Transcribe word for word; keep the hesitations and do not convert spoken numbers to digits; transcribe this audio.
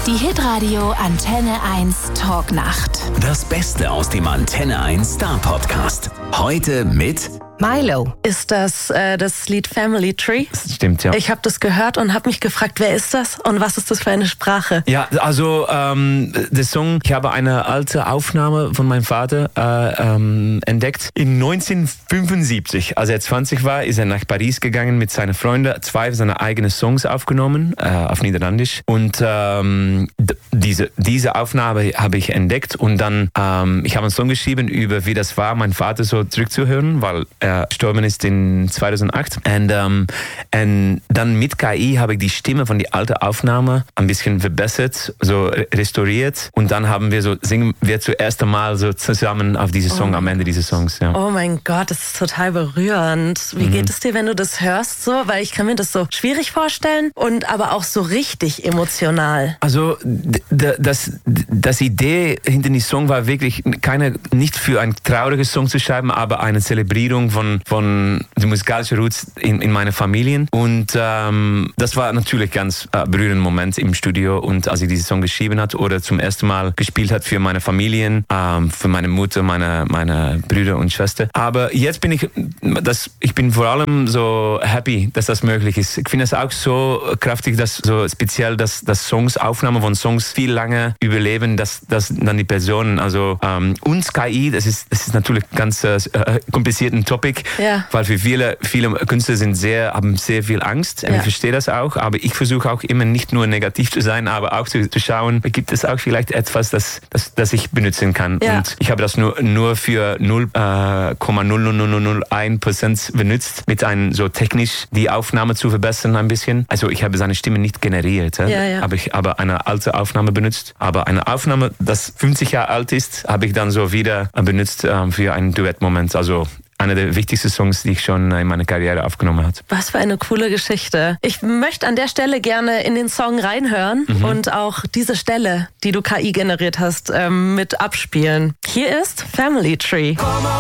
Die Hitradio Antenne eins Talknacht. Das Beste aus dem Antenne eins Star Podcast. Heute mit Milo ist das, äh, das Lied Family Tree. Das stimmt, ja. Ich habe das gehört und habe mich gefragt, wer ist das und was ist das für eine Sprache? Ja, also ähm, der Song, ich habe eine alte Aufnahme von meinem Vater äh, ähm, entdeckt. In neunzehnhundertfünfundsiebzig, als er zwanzig war, ist er nach Paris gegangen mit seinen Freunden, zwei seiner eigenen Songs aufgenommen, äh, auf Niederländisch. Und ähm, d- diese, diese Aufnahme habe ich entdeckt und dann, ähm, ich habe einen Song geschrieben über, wie das war, meinen Vater so zurückzuhören, weil er gestorben ist in zweitausendacht. Und, ähm, und dann mit K I habe ich die Stimme von der alten Aufnahme ein bisschen verbessert, so restauriert. Und dann haben wir so, singen wir zuerst einmal so zusammen auf diese Song, oh am Ende dieses Songs. Ja. Oh mein Gott, das ist total berührend. Wie mhm. geht es dir, wenn du das hörst so? Weil ich kann mir das so schwierig vorstellen und aber auch so richtig emotional. Also d- d- das, das Idee hinter dem Song war wirklich keine, nicht für ein trauriges Song zu schreiben, aber eine Zelebrierung von, von den musikalischen Roots in, in meiner Familie. Und ähm, das war natürlich ganz äh, berührender Moment im Studio. Und als ich diesen Song geschrieben hat oder zum ersten Mal gespielt hat für meine Familien, ähm, für meine Mutter, meine, meine Brüder und Schwester. Aber jetzt bin ich, das, ich bin vor allem so happy, dass das möglich ist. Ich finde es auch so kraftig, dass so speziell, dass, dass Songs, Aufnahmen von Songs viel lange überleben, dass, dass dann die Personen, also ähm, uns K I, das ist, das ist natürlich ganz äh, kompliziert ein Topic, ja. weil für viele, viele Künstler sind sehr, haben sehr viel Angst. Ja. Ich verstehe das auch, aber ich versuche auch immer nicht nur negativ zu sein, aber auch zu, zu schauen, gibt es auch vielleicht etwas, das, das, das ich benutzen kann. Ja. Und ich habe das nur, nur für null Komma null null null null eins Prozent benutzt, mit einem so technisch die Aufnahme zu verbessern ein bisschen. Also ich habe seine Stimme nicht generiert, ja, ja. aber ich habe eine alte Aufnahme benutzt. Aber eine Aufnahme, das fünfzig Jahre alt ist, habe ich dann so wieder benutzt äh, für einen Duettmoment. Also einer der wichtigsten Songs, die ich schon in meiner Karriere aufgenommen habe. Was für eine coole Geschichte. Ich möchte an der Stelle gerne in den Song reinhören mhm. und auch diese Stelle, die du K I generiert hast, ähm, mit abspielen. Hier ist Family Tree.